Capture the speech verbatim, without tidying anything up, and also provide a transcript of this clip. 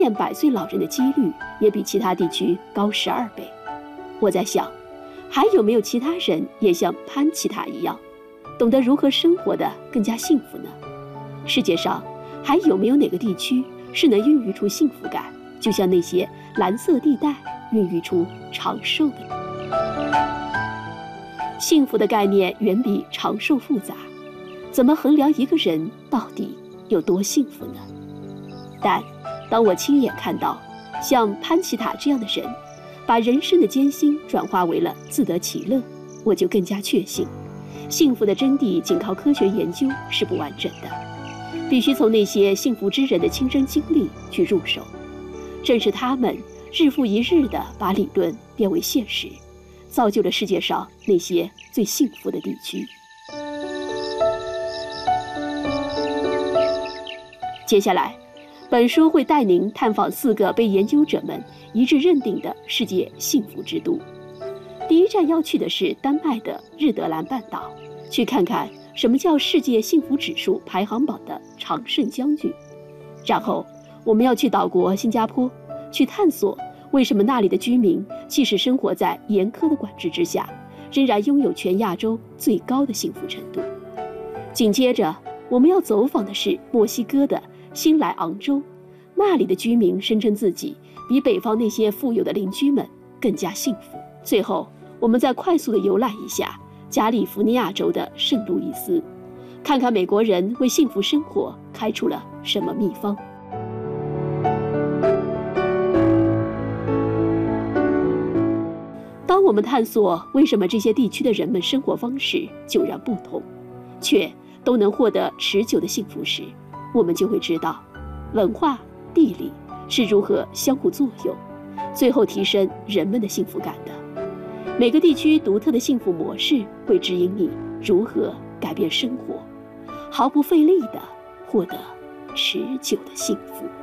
见百岁老人的几率也比其他地区高十二倍。我在想，还有没有其他人也像潘奇塔一样，懂得如何生活的更加幸福呢？世界上还有没有哪个地区是能孕育出幸福感，就像那些蓝色地带孕育出长寿的人？幸福的概念远比长寿复杂，怎么衡量一个人到底有多幸福呢？但当我亲眼看到像潘奇塔这样的人把人生的艰辛转化为了自得其乐，我就更加确信，幸福的真谛仅靠科学研究是不完整的，必须从那些幸福之人的亲身经历去入手。正是他们日复一日地把理论变为现实，造就了世界上那些最幸福的地区。接下来，本书会带您探访四个被研究者们一致认定的世界幸福之都。第一站要去的是丹麦的日德兰半岛，去看看什么叫世界幸福指数排行榜的常胜将军。然后，我们要去岛国新加坡，去探索为什么那里的居民即使生活在严苛的管制之下，仍然拥有全亚洲最高的幸福程度。紧接着，我们要走访的是墨西哥的新莱昂州，那里的居民声称自己比北方那些富有的邻居们更加幸福。最后，我们再快速地游览一下加利福尼亚州的圣路易斯，看看美国人为幸福生活开出了什么秘方。当我们探索为什么这些地区的人们生活方式迥然不同，却都能获得持久的幸福时，我们就会知道，文化、地理是如何相互作用，最后提升人们的幸福感的。每个地区独特的幸福模式会指引你如何改变生活，毫不费力地获得持久的幸福。